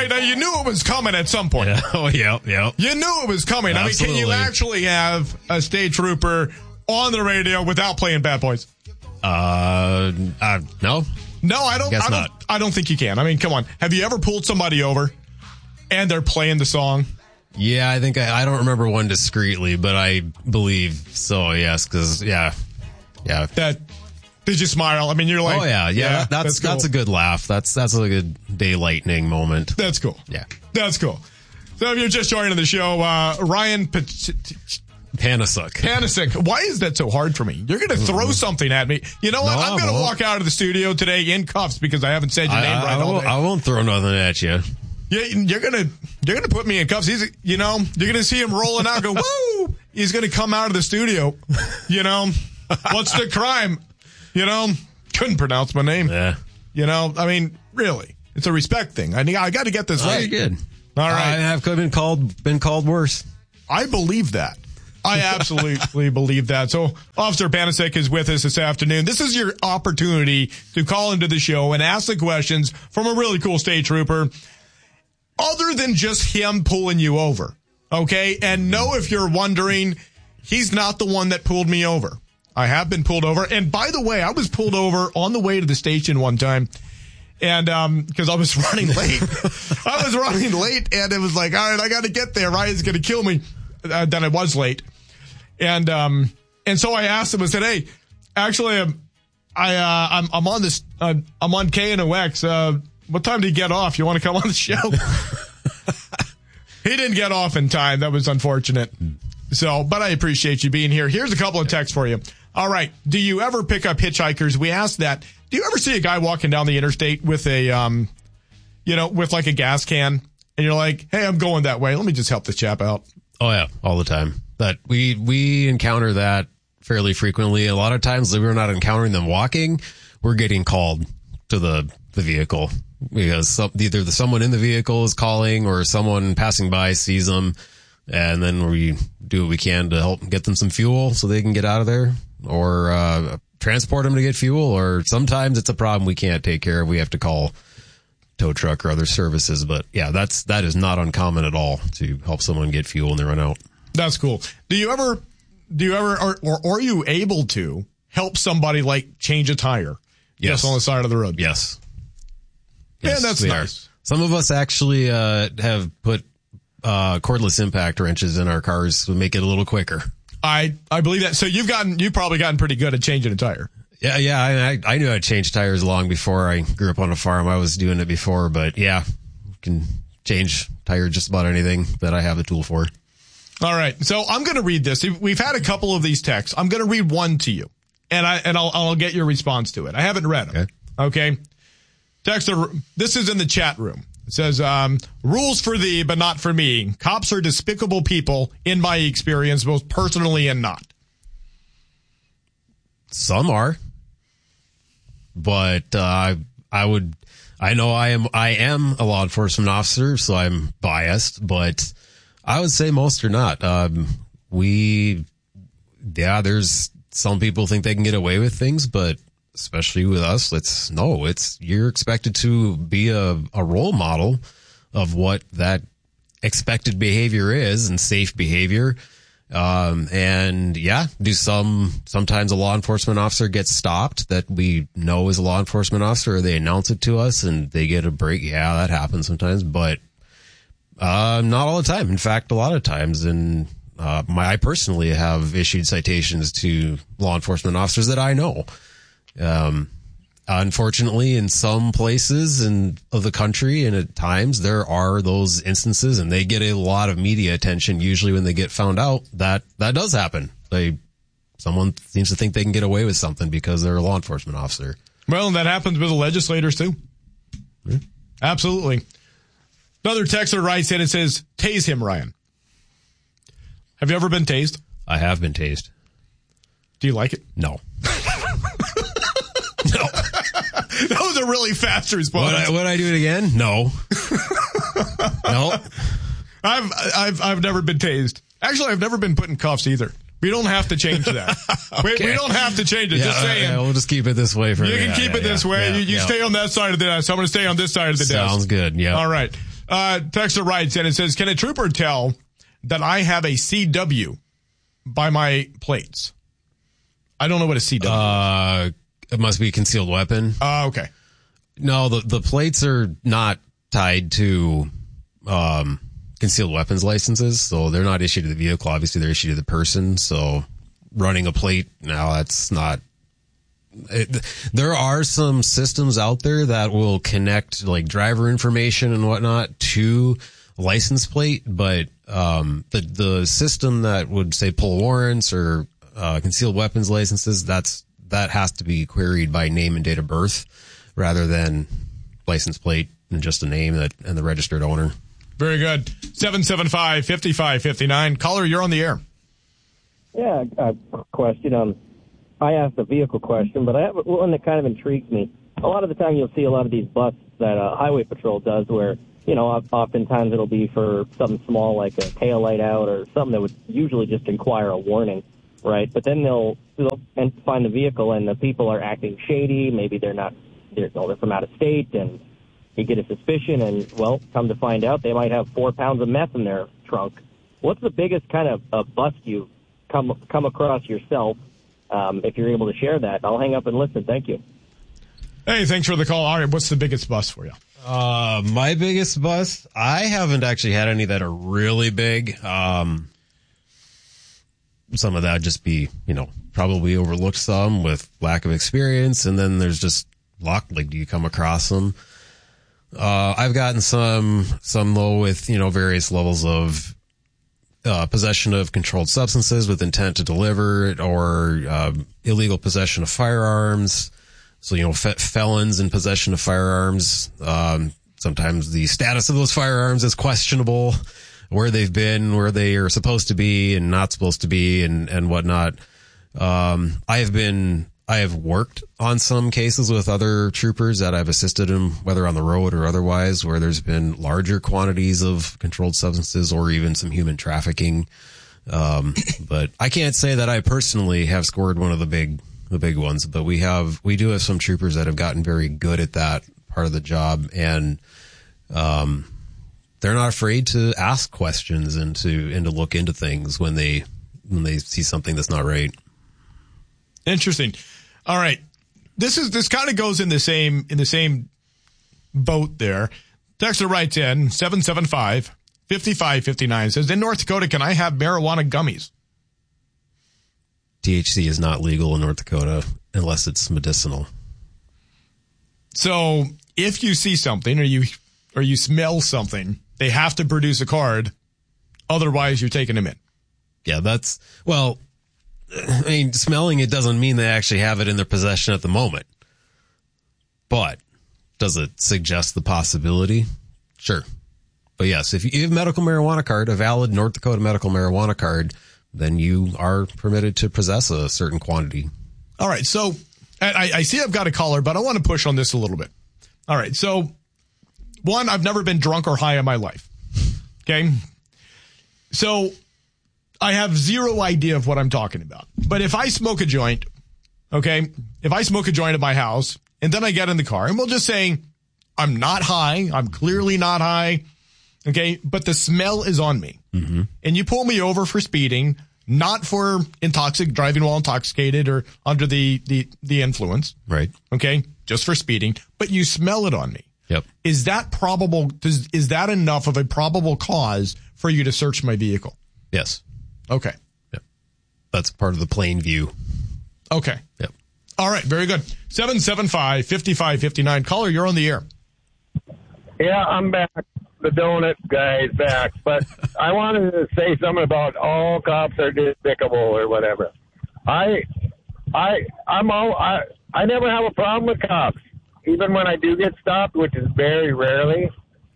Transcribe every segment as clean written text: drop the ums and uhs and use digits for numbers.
Okay, now you knew it was coming at some point. Yeah. Oh, yeah. You knew it was coming. Absolutely. I mean, can you actually have a state trooper on the radio without playing Bad Boys? No. No, I don't. Guess not. I don't think you can. I mean, come on. Have you ever pulled somebody over and they're playing the song? Yeah, I think I don't remember one discreetly, but I believe so. Yes, because yeah. That did you smile? I mean, you're like, oh yeah. That's cool. That's a good laugh. That's a good day lightning moment. That's cool. Yeah, that's cool. So if you're just joining the show, Ryan Panasiuk. Why is that so hard for me? You're going to throw something at me. You know what? No, I'm going to walk out of the studio today in cuffs because I haven't said your name right all day. I won't throw nothing at you. Yeah, you're gonna put me in cuffs. You're gonna see him rolling out and go, woo! He's gonna come out of the studio. What's the crime? Couldn't pronounce my name. Yeah. I mean, really. It's a respect thing. I got to get this right. You're good. All right. I have been called worse. I believe that. I absolutely believe that. So Officer Panasiuk is with us this afternoon. This is your opportunity to call into the show and ask the questions from a really cool state trooper other than just him pulling you over. Okay? And know if you're wondering, he's not the one that pulled me over. I have been pulled over. And by the way, I was pulled over on the way to the station one time. And, cause I was running late. And it was like, all right, I got to get there. Ryan's going to kill me. Then I was late. And so I asked him, I said, hey, actually, I'm on this, I'm on KNOX. What time did he get off? You want to come on the show? He didn't get off in time. That was unfortunate. So, but I appreciate you being here. Here's a couple of texts for you. All right. Do you ever pick up hitchhikers? We asked that. Do you ever see a guy walking down the interstate with a, with like a gas can and you're like, hey, I'm going that way. Let me just help this chap out. Oh yeah. All the time. That we encounter that fairly frequently. A lot of times we're not encountering them walking. We're getting called to the vehicle because either someone in the vehicle is calling or someone passing by sees them. And then we do what we can to help get them some fuel so they can get out of there or, transport them to get fuel. Or sometimes it's a problem we can't take care of. We have to call tow truck or other services. But yeah, that is not uncommon at all to help someone get fuel when they run out. That's cool. Do you ever, or are you able to help somebody like change a tire? Yes. Just on the side of the road. Yes. Yeah, that's nice. Some of us actually, have put, cordless impact wrenches in our cars to make it a little quicker. I believe that. So you've probably gotten pretty good at changing a tire. Yeah. I knew how to change tires long before I grew up on a farm. I was doing it before, but yeah, can change tire just about anything that I have a tool for. All right. So I'm going to read this. We've had a couple of these texts. I'm going to read one to you and I'll get your response to it. I haven't read them. Okay. Texter, this is in the chat room. It says, rules for thee, but not for me. Cops are despicable people, in my experience, both personally and not. Some are. But I know I am a law enforcement officer, so I'm biased, but I would say most are not. There's some people think they can get away with things, but especially with us, you're expected to be a role model of what that expected behavior is and safe behavior. Sometimes a law enforcement officer gets stopped that we know is a law enforcement officer, or they announce it to us and they get a break. Yeah, that happens sometimes, but, not all the time. In fact, a lot of times. And, I personally have issued citations to law enforcement officers that I know. Unfortunately, in some places of the country and at times there are those instances and they get a lot of media attention. Usually when they get found out, that does happen. Someone seems to think they can get away with something because they're a law enforcement officer. Well, that happens with the legislators too. Mm-hmm. Absolutely. Another texter writes in and says, tase him, Ryan. Have you ever been tased? I have been tased. Do you like it? No. No. That was a really fast response. Would I do it again? No. No. I've never been tased. Actually, I've never been put in cuffs either. We don't have to change that. Okay. We don't have to change it. Just saying. We'll just keep it this way for You can keep it this way. You stay on that side of the desk. I'm going to stay on this side of the desk. Sounds good. Yeah. All right. Texter writes in and says, can a trooper tell that I have a CW by my plates? I don't know what a CW is. It must be a concealed weapon. Okay. No, the plates are not tied to concealed weapons licenses, so they're not issued to the vehicle. Obviously, they're issued to the person. So running a plate, now that's not. There are some systems out there that will connect like driver information and whatnot to license plate, but the system that would say pull warrants or concealed weapons licenses, that has to be queried by name and date of birth rather than license plate and just a name and the registered owner. Very good. 775-5559. Caller, you're on the air. Yeah, a question. I asked a vehicle question, but I have one that kind of intrigues me. A lot of the time you'll see a lot of these busts that Highway Patrol does where, oftentimes it'll be for something small like a tail light out or something that would usually just inquire a warning, right? But then they'll find the vehicle and the people are acting shady. Maybe they're from out of state, and you get a suspicion, and, well, come to find out they might have 4 pounds of meth in their trunk. What's the biggest kind of bust you've come across yourself? If you're able to share that, I'll hang up and listen. Thank you. Hey, thanks for the call. All right, what's the biggest bust for you? My biggest bust, I haven't actually had any that are really big. Some of that just be, probably overlooked some with lack of experience. And then there's just luck. Like, do you come across them? I've gotten some though with, various levels of possession of controlled substances with intent to deliver or illegal possession of firearms. So, felons in possession of firearms. Sometimes the status of those firearms is questionable, where they've been, where they are supposed to be and not supposed to be and whatnot. I have worked on some cases with other troopers that I've assisted in, whether on the road or otherwise, where there's been larger quantities of controlled substances or even some human trafficking. But I can't say that I personally have scored one of the big ones, but we do have some troopers that have gotten very good at that part of the job, and they're not afraid to ask questions and to look into things when they see something that's not right. Interesting. All right. This kind of goes in the same boat there. Texter writes in 775-5559 says, in North Dakota, can I have marijuana gummies? THC is not legal in North Dakota unless it's medicinal. So if you see something or you smell something, they have to produce a card. Otherwise, you're taking them in. Yeah, smelling it doesn't mean they actually have it in their possession at the moment. But does it suggest the possibility? Sure. But yes, if you have a medical marijuana card, a valid North Dakota medical marijuana card, then you are permitted to possess a certain quantity. All right. So I see I've got a caller, but I want to push on this a little bit. All right. So one, I've never been drunk or high in my life. Okay. So I have zero idea of what I'm talking about. But if I smoke a joint, okay, if I smoke a joint at my house and then I get in the car and we'll just say I'm not high, I'm clearly not high, okay, but the smell is on me. Mm-hmm. And you pull me over for speeding, not for driving while intoxicated or under the influence. Right. Okay, just for speeding, but you smell it on me. Yep. Is that probable? Is that enough of a probable cause for you to search my vehicle? Yes. Okay. Yep. That's part of the plain view. Okay. Yep. All right. Very good. 775-5559. Caller, you're on the air. Yeah, I'm back. The donut guy's back. But I wanted to say something about all cops are despicable or whatever. I never have a problem with cops, even when I do get stopped, which is very rarely.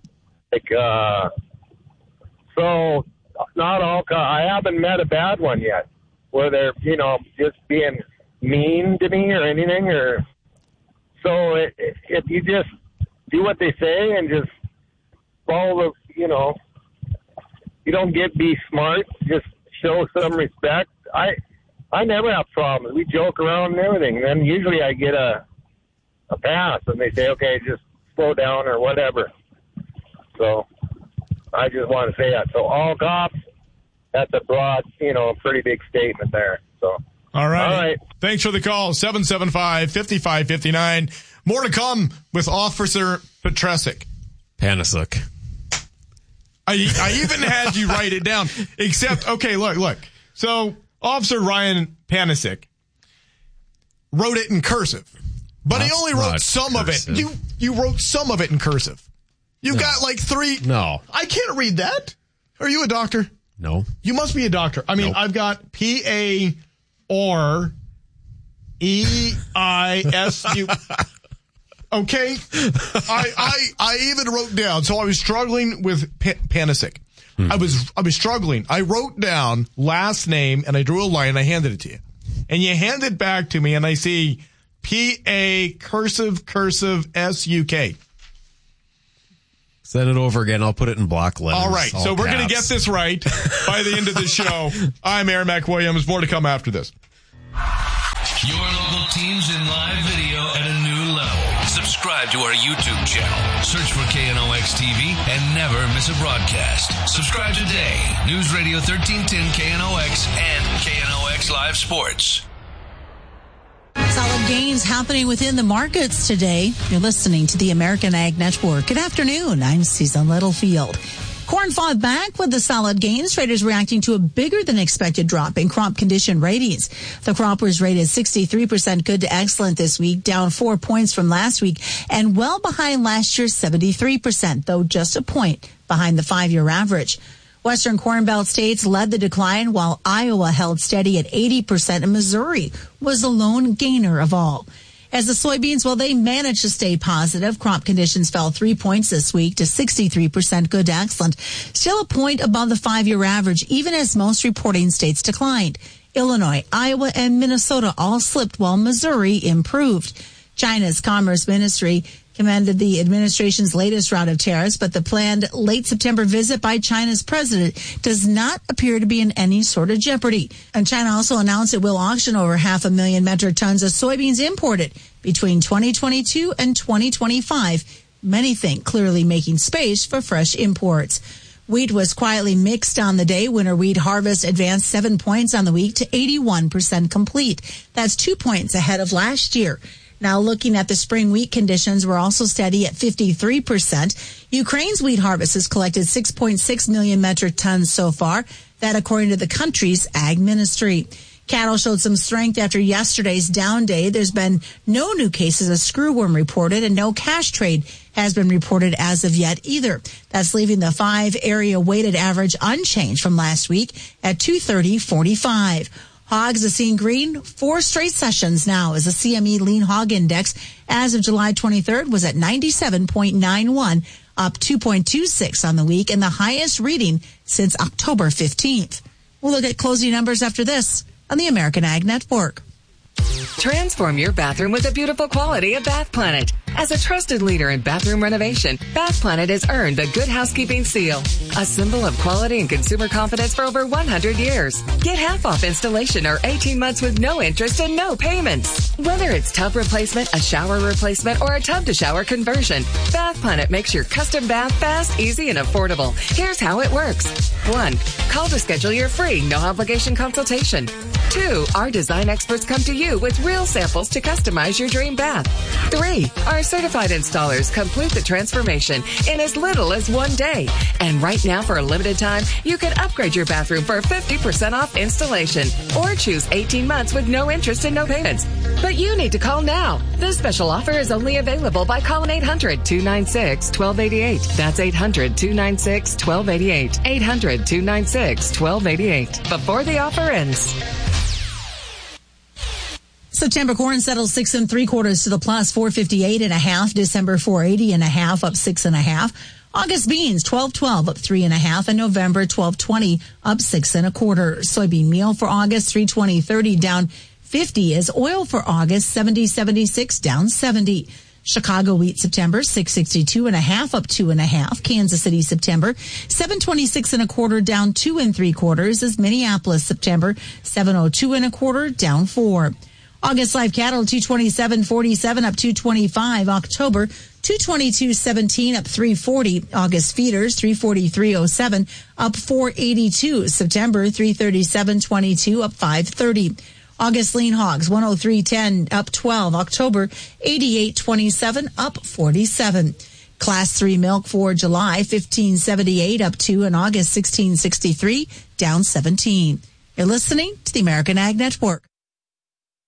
So not all cops. I haven't met a bad one yet, where they're just being mean to me or anything. Or so if you just do what they say and just follow you don't be smart, just show some respect. I never have problems. We joke around and everything. And then usually I get a pass and they say, okay, just slow down or whatever. So I just want to say that. So all cops, that's a broad, pretty big statement there. So. All right. All right. Thanks for the call. 775-5559. More to come with Officer Petresic. Panasic. I even had you write it down. Except, okay, look. So Officer Ryan Panasic wrote it in cursive. But he only wrote some cursive. of it. You wrote some of it in cursive. You've got like 3. No. I can't read that. Are you a doctor? No. You must be a doctor. I mean, Nope. I've got P-A-R-E-I-S-U. Okay. I even wrote down. So I was struggling with Panasic. I was struggling. I wrote down last name and I drew a line and I handed it to you. And you hand it back to me and I see P-A cursive S-U-K. Send it over again. I'll put it in block letters. All right. So we're going to get caps. this right by the end of the show. I'm Aaron McWilliams. More to come after this. Your local teams in live video at a new level. Subscribe to our YouTube channel. Search for KNOX TV and never miss a broadcast. Subscribe today. News Radio 1310 KNOX and KNOX Live Sports. Solid gains happening within the markets today. You're listening to the American Ag Network. Good afternoon. I'm Susan Littlefield. Corn fought back with the solid gains. Traders reacting to a bigger than expected drop in crop condition ratings. The crop was rated 63% good to excellent this week, down 4 points from last week, and well behind last year's 73%, though just a point behind the 5-year average. Western Corn Belt states led the decline, while Iowa held steady at 80%, and Missouri was the lone gainer of all. As the soybeans, they managed to stay positive. Crop conditions fell 3 points this week to 63% good to excellent, still a point above the 5-year average, even as most reporting states declined. Illinois, Iowa, and Minnesota all slipped, while Missouri improved. China's Commerce Ministry commended the administration's latest round of tariffs, but the planned late September visit by China's president does not appear to be in any sort of jeopardy. And China also announced it will auction over 500,000 metric tons of soybeans imported between 2022 and 2025. Many think clearly making space for fresh imports. Wheat was quietly mixed on the day. Winter wheat harvest advanced 7 points on the week to 81% complete. That's 2 points ahead of last year. Now looking at the spring wheat conditions, we're also steady at 53%. Ukraine's wheat harvest has collected 6.6 million metric tons so far. That according to the country's ag ministry. Cattle showed some strength after yesterday's down day. There's been no new cases of screwworm reported, and no cash trade has been reported as of yet either. That's leaving the 5-area weighted average unchanged from last week at 230.45. Hogs are seeing green 4 straight sessions now as the CME Lean Hog Index as of July 23rd was at 97.91, up 2.26 on the week, and the highest reading since October 15th. We'll look at closing numbers after this on the American Ag Network. Transform your bathroom with the beautiful quality of Bath Planet. As a trusted leader in bathroom renovation, Bath Planet has earned the Good Housekeeping Seal, a symbol of quality and consumer confidence for over 100 years. Get half off installation or 18 months with no interest and no payments. Whether it's tub replacement, a shower replacement, or a tub-to-shower conversion, Bath Planet makes your custom bath fast, easy, and affordable. Here's how it works. 1. Call to schedule your free, no-obligation consultation. 2. Our design experts come to you with real samples to customize your dream bath. 3. Our certified installers complete the transformation in as little as 1 day. And right now, for a limited time, you can upgrade your bathroom for 50% off installation or choose 18 months with no interest and no payments. But you need to call now. This special offer is only available by calling 800-296-1288. That's 800-296-1288. 800-296-1288. Before the offer ends. September corn settled 6 3/4 to the plus, 458.5. December 480.5, up 6.5. August beans 12.12, up 3.5, and November 12.20, up 6 1/4. Soybean meal for August 320.30, down 50. As oil for August 70.76, down 70. Chicago wheat September 662.5, up 2.5. Kansas City September 726 1/4, down 2 3/4. As Minneapolis September 702 1/4, down 4. August live cattle 227.47, up 225. October 222.17 up 340. August feeders 343.07 up 482. September 337.22 up 530. August lean hogs 103.10 up 12. October 88.27 up 47. Class 3 milk for July 15.78 up 2, and August 16.63 down 17. You're listening to the American Ag Network.